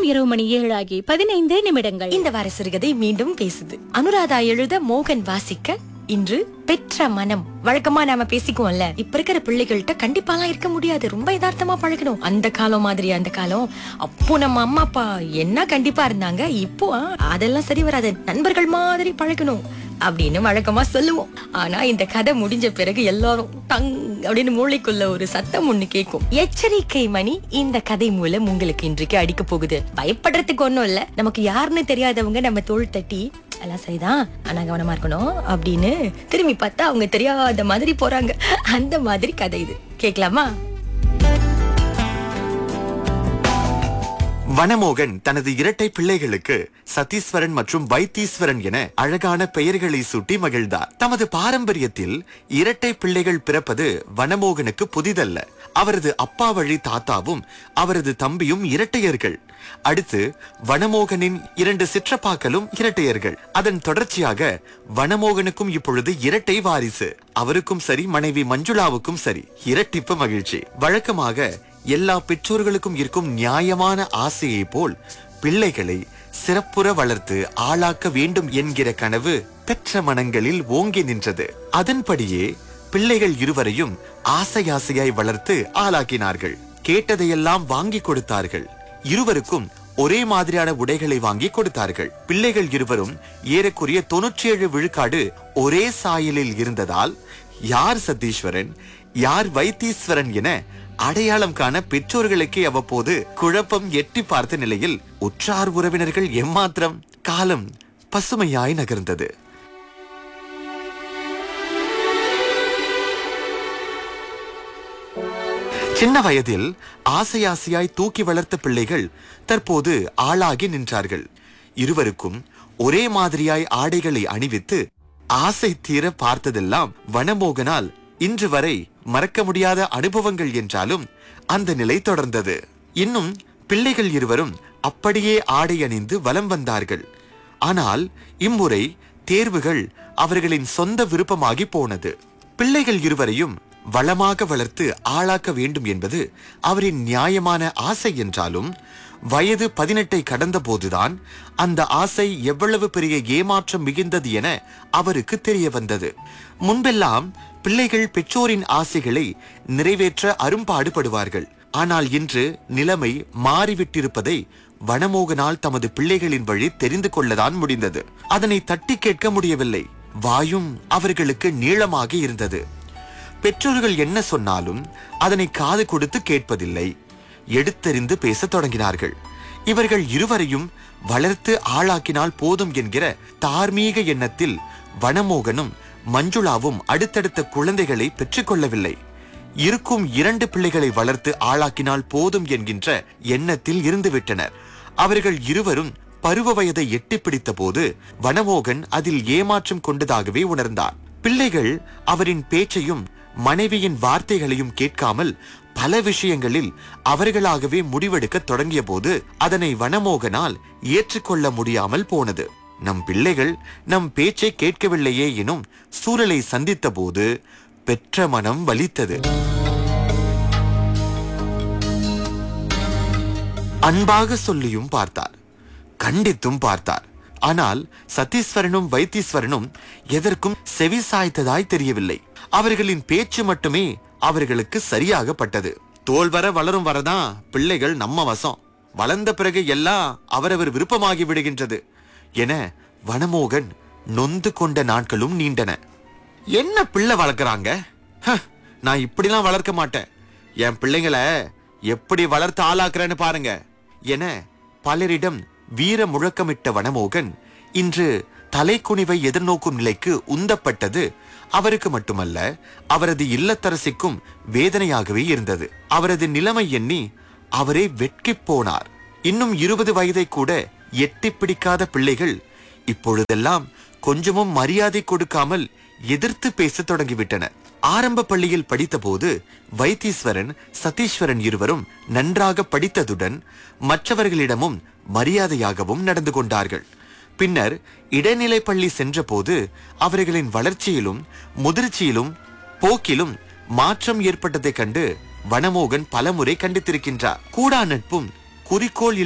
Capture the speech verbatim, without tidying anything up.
இரவு மணி ஏழாகி பதினைந்து நிமிடங்கள். இந்த வார சிறுகதை மீண்டும் பேசுது. அனுராதா எழுத, மோகன் வாசிக்க. இன்று பெற்ற மனம். வழக்கமா நாம பேசிக்குவோம்ல, இப்ப இருக்கிற பிள்ளைகள்கிட்ட கண்டிப்பாலாம் இருக்க முடியாது, ரொம்ப யதார்த்தமா பழகணும். அந்த காலம் மாதிரி அந்த காலம். அப்போ நம்ம அம்மா அப்பா என்ன கண்டிப்பா இருந்தாங்க, இப்போ ஆ, அதெல்லாம் சரி வராது, நண்பர்கள் மாதிரி பழகணும் அப்படின்னு வழக்கமா சொல்லுவோம். ஆனா இந்த கதை முடிஞ்ச பிறகு எல்லாரும் டங் அப்படின்னு மூளைக்குள்ள ஒரு சத்தம் ஒண்ணு கேட்கும். எச்சரிக்கை மணி இந்த கதை மூலம் உங்களுக்கு இன்றைக்கு அடிக்க போகுது. பயப்படுறதுக்கு ஒண்ணும் இல்ல. நமக்கு யாருன்னு தெரியாதவங்க நம்ம தோள் தட்டி எல்லாம் சரிதான், ஆனா கவனமா இருக்கணும் அப்படின்னு திரும்பி பார்த்தா அவங்க தெரியாத மாதிரி போறாங்க. அந்த மாதிரி கதை இது. கேட்கலாமா? வனமோகன் தனது இரட்டை பிள்ளைகளுக்கு சதீஸ்வரன் மற்றும் வைத்தீஸ்வரன் என அழகான பெயர்களை சூட்டி மகிழ்ந்தார். தமது பாரம்பரியத்தில் இரட்டை பிள்ளைகள் பிறப்பது வனமோகனுக்கு புதிதல்ல. அவரது அப்பா வழி தாத்தாவும் அவரது தம்பியும் இரட்டையர்கள். அடுத்து வனமோகனின் இரண்டு சிற்றப்பாக்களும் இரட்டையர்கள். அதன் தொடர்ச்சியாக வனமோகனுக்கும் இப்பொழுது இரட்டை வாரிசு. அவருக்கும் சரி, மனைவி மஞ்சுளாவுக்கும் சரி இரட்டிப்பு மகிழ்ச்சி. வழக்கமாக எல்லா பெற்றோர்களுக்கும் இருக்கும் நியாயமான ஆசையை போல் பிள்ளைகளை சிறப்புற வளர்த்து ஆளாக்க வேண்டும் என்கிற கனவு பெற்ற மனங்களில் ஓங்கி நின்றது. அதன்படியே பிள்ளைகள் இருவரையும் ஆசை ஆசையாய் வளர்த்து ஆளாக்கினார்கள். கேட்டதையெல்லாம் வாங்கி கொடுத்தார்கள். இருவருக்கும் ஒரே மாதிரியான உடைகளை வாங்கி கொடுத்தார்கள். பிள்ளைகள் இருவரும் ஏறக்குறைய தொன்னூற்றி ஏழு விழுக்காடு ஒரே சாயலில் இருந்ததால் யார் சதீஸ்வரன் யார் வைத்தீஸ்வரன் என அடையாளம் காண பெற்றோர்களுக்கே அவ்வப்போது குழப்பம் எட்டி பார்த்த நிலையில் உற்றார் உறவினர்கள் எம்மாத்திரம். காலம் பசுமையாய் நகர்ந்தது. சின்ன வயதில் ஆசை ஆசையாய் தூக்கி வளர்த்த பிள்ளைகள் தற்போது ஆளாகி நின்றார்கள். இருவருக்கும் ஒரே மாதிரியாய் ஆடைகளை அணிவித்து ஆசை தீர பார்த்ததெல்லாம் வனமோகனால் இன்று வரை மறக்க முடியாத அனுபவங்கள் என்றாலும் அந்த நிலை தொடர்ந்தது. இன்னும் பிள்ளைகள் இருவரும் அப்படியே ஆடை அணிந்து வலம் வந்தார்கள். ஆனால் இம்முறை தேர்வுகள் அவர்களின் சொந்த விருப்பமாகி போனது. பிள்ளைகள் இருவரையும் வளமாக வளர்த்து ஆளாக்க வேண்டும் என்பது அவரின் நியாயமான ஆசை என்றாலும் வயது பதினெட்டை கடந்த போதுதான் அந்த ஆசை எவ்வளவு பெரிய ஏமாற்றம் மிகுந்தது என அவருக்கு தெரிய வந்தது. முன்பெல்லாம் பிள்ளைகள் பெற்றோரின் ஆசைகளை நிறைவேற்ற அரும்பாடுபடுவார்கள். ஆனால் இன்று நிலைமை மாறிவிட்டிருப்பதை வனமோகனால் தமது பிள்ளைகளின் வழி தெரிந்து கொள்ளதான் முடிந்தது. அதனை தட்டி கேட்க முடியவில்லை. வாயும் அவர்களுக்கு நீளமாக இருந்தது. பெற்றோர்கள் என்ன சொன்னாலும் அதனை காது கொடுத்து கேட்பதில்லை. எடுத்தறிந்து பேச தொடங்கினார்கள். இவர்கள் இருவரையும் வளர்த்து ஆளாக்கினால் போதும் என்கிற தார்மீக எண்ணத்தில் வனமோகனும் மஞ்சுளாவும் அடுத்தடுத்த குழந்தைகளை பெற்றுக்கொள்ளவில்லை. இருக்கும் இரண்டு பிள்ளைகளை வளர்த்து ஆளாக்கினால் போதும் என்கின்ற எண்ணத்தில் இருந்துவிட்டனர். அவர்கள் இருவரும் பருவ வயதை எட்டி பிடித்த போது வனமோகன் அதில் ஏமாற்றம் கொண்டதாகவே உணர்ந்தார். பிள்ளைகள் அவரின் பேச்சையும் மனைவியின் வார்த்தைகளையும் கேட்காமல் பல விஷயங்களில் அவர்களாகவே முடிவெடுக்க தொடங்கிய போது அதனை வனமோகனால் ஏற்றுக்கொள்ள முடியாமல் போனது. நம் பிள்ளைகள் நம் பேச்சை கேட்கவில்லையே எனும் சூழலை சந்தித்த போது பெற்ற மனம் வலித்தது. அன்பாக சொல்லியும் பார்த்தார், கண்டித்தும் பார்த்தார். ஆனால் சதீஸ்வரனும் வைத்தீஸ்வரனும் எதற்கும் செவி சாய்த்ததாய் தெரியவில்லை. அவர்களின் பேச்சு மட்டுமே அவர்களுக்கு சரியாக பட்டது. தோல் வர வளரும் வரதான் பிள்ளைகள் நம்ம வசம், வளர்ந்த பிறகு எல்லாம் அவரவர் விருப்பமாகி விடுகின்றது என வனமோகன் நொந்து கொண்ட நாட்களும் நீண்டன. என்ன பிள்ளை வளர்க்கறாங்க, நான் இப்படிலாம் வளர்க்க மாட்டேன், என் பிள்ளைங்களை எப்படி வளர்த்து ஆளாக்குறேன்னு பாருங்க என பலரிடம் வீர முழக்கமிட்ட வனமோகன் இன்று தலைக்குனிவை எதிர்நோக்கும் நிலைக்கு உந்தப்பட்டது அவருக்கு மட்டுமல்ல, அவரது இல்லத்தரசிக்கும் வேதனையாகவே இருந்தது. அவரது நிலைமை எண்ணி அவரே வெட்கி போனார். இன்னும் இருபது வயதை கூட எட்டி பிடிக்காத பிள்ளைகள் இப்பொழுதெல்லாம் கொஞ்சமும் மரியாதை கொடுக்காமல் எதிர்த்து பேச தொடங்கிவிட்டனர். ஆரம்ப பள்ளியில் படித்த போது வைத்தீஸ்வரன் சதீஸ்வரன் இருவரும் நன்றாக படித்ததுடன் மற்றவர்களிடமும் மரியாதையாகவும் நடந்து கொண்டார்கள். பின்னர் இடைநிலை பள்ளி சென்ற போது அவர்களின் வளர்ச்சியிலும் முதிர்ச்சியிலும் போக்கிலும் மாற்றம் ஏற்பட்டதை கண்டு வனமோகன் பலமுறை கண்டித்திருக்கின்றார். கூடா நட்பும் குறிக்கோள்